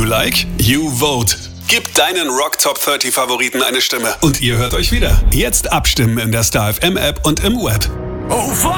like? You vote. Gib deinen Rock Top 30 Favoriten eine Stimme. Und ihr hört euch wieder. Jetzt abstimmen in der Star FM App und im Web. Oh,